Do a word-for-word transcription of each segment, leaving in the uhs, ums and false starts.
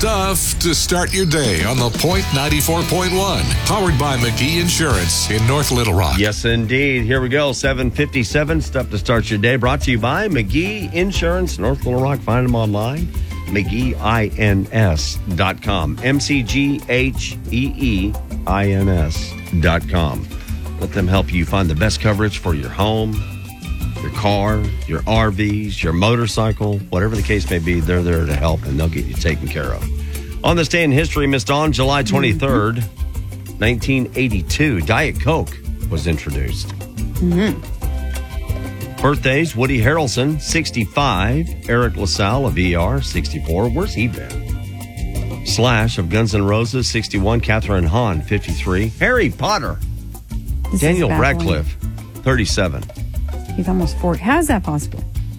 stuff to start your day on the Point ninety-four point one. Powered by McGee Insurance in North Little Rock. Yes, indeed. Here we go. seven fifty-seven. Stuff to start your day. Brought to you by McGee Insurance, North Little Rock. Find them online. McGee Ins dot com. M C G H E E I N S dot com. Let them help you find the best coverage for your home, your car, your R Vs, your motorcycle, whatever the case may be. They're there to help, and they'll get you taken care of. On this day in history, Miss Dawn, July twenty-third, nineteen eighty-two, Diet Coke was introduced. Mm-hmm. Birthdays, Woody Harrelson, sixty-five. Eric LaSalle of E R, sixty-four. Where's he been? Slash of Guns N' Roses, sixty-one. Catherine Hahn, fifty-three. Harry Potter. This Daniel Radcliffe, thirty-seven. He's almost forty. How is that possible?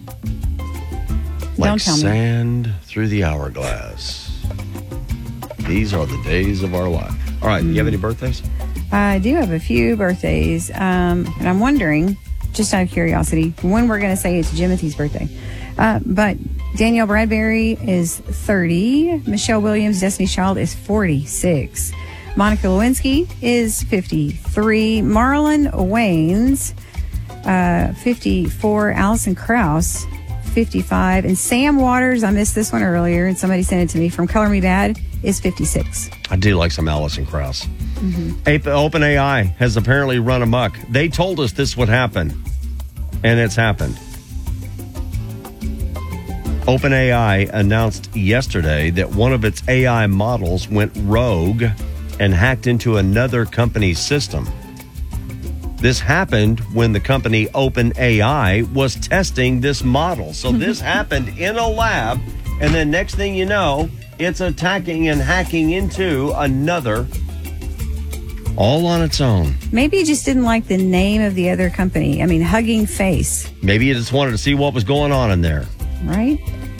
Like Don't tell sand me. through the hourglass. These are the days of our life. All right, mm. you have any birthdays? I do have a few birthdays, um, and I'm wondering, just out of curiosity, when we're going to say it's Jimothy's birthday. Uh, but Danielle Bradbury is thirty. Michelle Williams, Destiny's Child, is forty-six. Monica Lewinsky is fifty-three. Marlon Wayans, uh, fifty-four. Allison Krauss, fifty-five. And Sam Waters, I missed this one earlier, and somebody sent it to me, from Color Me Bad, is fifty-six. I do like some Allison Krauss. Mm-hmm. OpenAI has apparently run amok. They told us this would happen, and it's happened. OpenAI announced yesterday that one of its A I models went rogue and hacked into another company's system. This happened when the company OpenAI was testing this model. So this happened in a lab, and then next thing you know, it's attacking and hacking into another, all on its own. Maybe you just didn't like the name of the other company. I mean, Hugging Face. Maybe you just wanted to see what was going on in there. Right?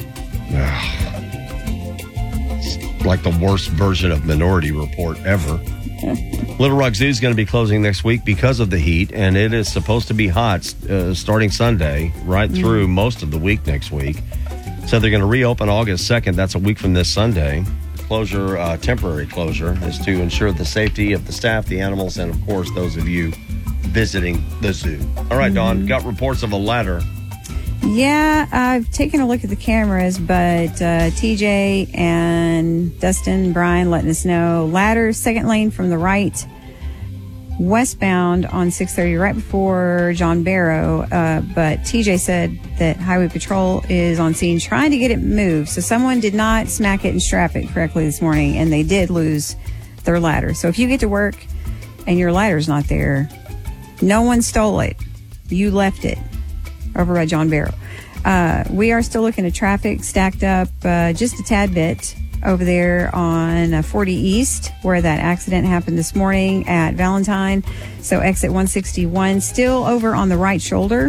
It's like the worst version of Minority Report ever. Little Rock Zoo is going to be closing next week because of the heat, and it is supposed to be hot uh, starting Sunday right mm. through most of the week next week. So they're going to reopen August second. That's a week from this Sunday. Closure, uh, temporary closure, is to ensure the safety of the staff, the animals, and, of course, those of you visiting the zoo. All right, mm-hmm. Dawn, got reports of a ladder. Yeah, I've taken a look at the cameras, but uh, T J and Dustin, Brian letting us know. Ladder, second lane from the right, westbound on six thirty, right before John Barrow. Uh, but T J said that Highway Patrol is on scene trying to get it moved. So someone did not smack it and strap it correctly this morning, and they did lose their ladder. So if you get to work and your ladder's not there, no one stole it. You left it over by John Barrow. Uh, we are still looking at traffic stacked up uh, just a tad bit over there on uh, forty East, where that accident happened this morning at Valentine. So exit one sixty-one, still over on the right shoulder.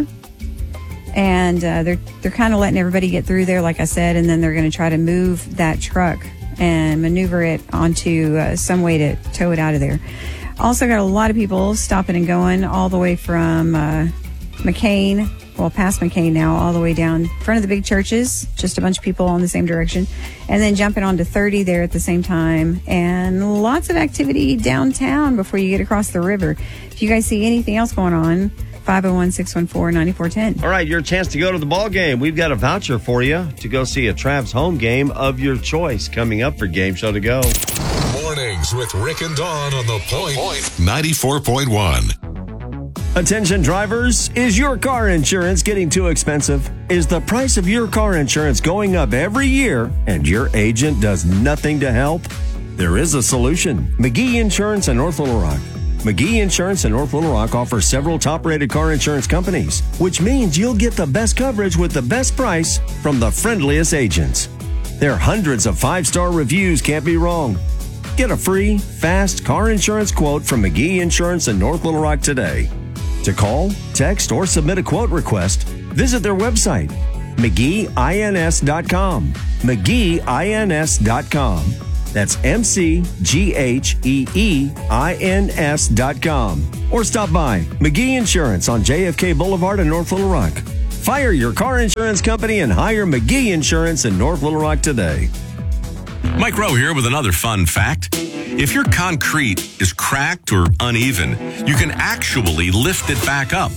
And uh, they're they're kind of letting everybody get through there, like I said, and then they're going to try to move that truck and maneuver it onto uh, some way to tow it out of there. Also got a lot of people stopping and going all the way from uh, McCain, well, past McCain now, all the way down in front of the big churches, just a bunch of people on the same direction, and then jumping onto thirty there at the same time, and lots of activity downtown before you get across the river. If you guys see anything else going on, five oh one, six one four, nine four one zero. All right, your chance to go to the ball game. We've got a voucher for you to go see a Travs home game of your choice coming up for Game Show to Go. Mornings with Rick and Dawn on the Point ninety-four point one. Attention drivers, is your car insurance getting too expensive? Is the price of your car insurance going up every year and your agent does nothing to help? There is a solution. McGee Insurance in North Little Rock. McGee Insurance in North Little Rock offers several top-rated car insurance companies, which means you'll get the best coverage with the best price from the friendliest agents. Their hundreds of five-star reviews can't be wrong. Get a free, fast car insurance quote from McGee Insurance in North Little Rock today. To call, text, or submit a quote request, visit their website, McGee Ins dot com. McGee Ins dot com. That's M C G H E E I N S dot com. Or stop by McGee Insurance on J F K Boulevard in North Little Rock. Fire your car insurance company and hire McGee Insurance in North Little Rock today. Mike Rowe here with another fun fact. If your concrete is cracked or uneven, you can actually lift it back up.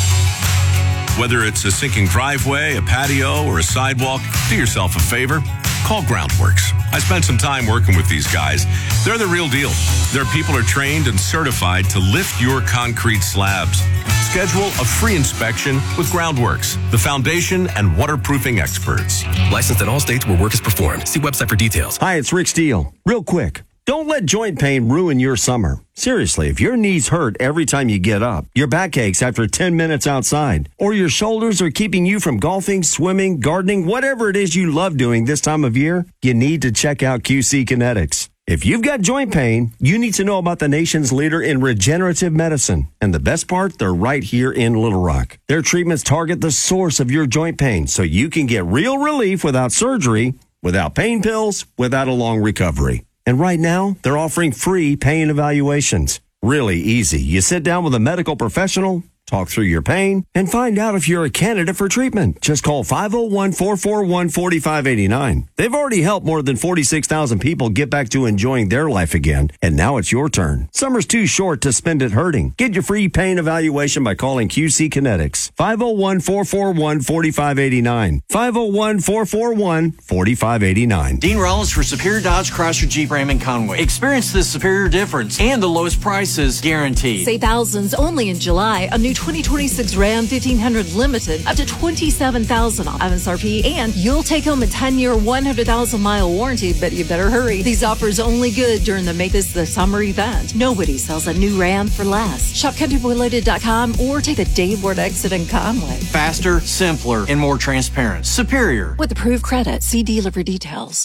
Whether it's a sinking driveway, a patio, or a sidewalk, do yourself a favor. Call Groundworks. I spent some time working with these guys. They're the real deal. Their people are trained and certified to lift your concrete slabs. Schedule a free inspection with Groundworks, the foundation and waterproofing experts. Licensed in all states where work is performed. See website for details. Hi, it's Rick Steele. Real quick, don't let joint pain ruin your summer. Seriously, if your knees hurt every time you get up, your back aches after ten minutes outside, or your shoulders are keeping you from golfing, swimming, gardening, whatever it is you love doing this time of year, you need to check out Q C Kinetics. If you've got joint pain, you need to know about the nation's leader in regenerative medicine. And the best part, they're right here in Little Rock. Their treatments target the source of your joint pain so you can get real relief without surgery, without pain pills, without a long recovery. And right now, they're offering free pain evaluations. Really easy. You sit down with a medical professional, talk through your pain, and find out if you're a candidate for treatment. Just call five oh one, four four one, four five eight nine. They've already helped more than forty-six thousand people get back to enjoying their life again, and now it's your turn. Summer's too short to spend it hurting. Get your free pain evaluation by calling Q C Kinetics. five oh one, four four one, four five eight nine. five oh one, four four one, four five eight nine. Dean Rollins for Superior Dodge Chrysler Jeep Ram in Conway. Experience the superior difference and the lowest prices guaranteed. Save thousands only in July. A new twenty twenty-six Ram fifteen hundred Limited up to twenty-seven thousand dollars off M S R P, and you'll take home a ten-year, one hundred thousand mile warranty, but you better hurry. These offers only good during the Make This the Summer event. Nobody sells a new Ram for less. Shop country boy loaded dot com or take the Dave Ward exit in Conway. Faster, simpler, and more transparent. Superior. With approved credit, see dealer for details.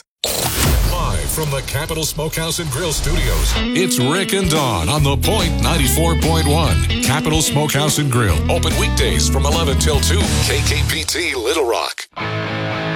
Live from the Capital Smokehouse and Grill Studios, it's Rick and Dawn on The Point ninety-four point one. Capital Smokehouse and Grill, open weekdays from eleven till two. K K P T Little Rock.